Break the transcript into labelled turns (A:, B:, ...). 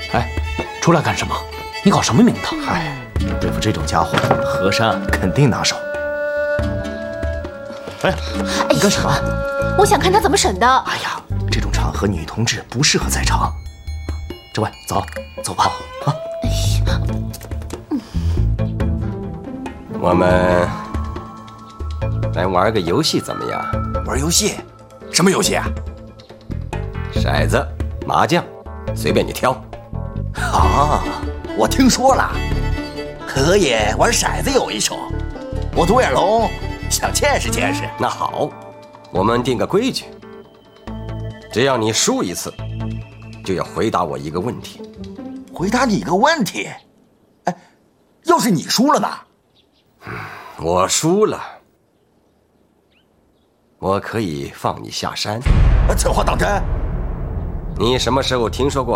A: 哎，出来干什么？你搞什么名堂？
B: 嗨，对付这种家伙，和珅肯定拿手。哎，你干什么？
C: 我想看他怎么审的。
B: 哎呀，这种场合女同志不适合在场。这位，走吧。啊。
D: 我们来玩个游戏怎么样？
E: 玩游戏？什么游戏啊？
D: 骰子、麻将，随便你挑。
E: 啊，我听说了，河爷玩骰子有一手，我独眼龙想见识见识。
D: 那好，我们定个规矩，只要你输一次，就要回答我一个问题。
E: 回答你一个问题？哎，要是你输了呢？
D: 我输了，我可以放你下山。
E: 此话当真？
D: 你什么时候听说过